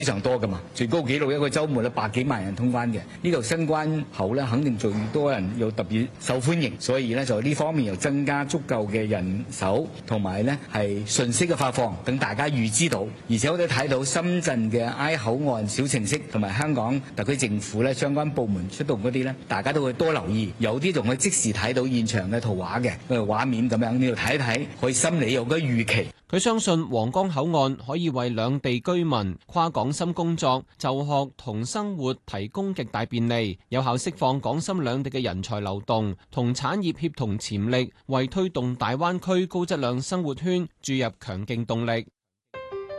非常多噶嘛，最高紀錄一個週末咧100幾萬人通關嘅，呢度新關口咧肯定最多人又特別受歡迎，所以咧就呢方面又增加足夠嘅人手，同埋咧係信息嘅發放，等大家預知到。而且我哋睇到深圳嘅 I 口岸小程式同埋香港特區政府咧相關部門出動嗰啲咧，大家都會多留意，有啲仲可以即時睇到現場嘅圖畫嘅畫面咁樣，呢度睇一睇，可以心理有個預期。 佢相信皇崗口岸可以為兩地居民跨港深工作、就學同生活提供極大便利，有效釋放港深兩地嘅人才流動同產業協同潛力，為推動大灣區高質量生活圈注入強勁動力。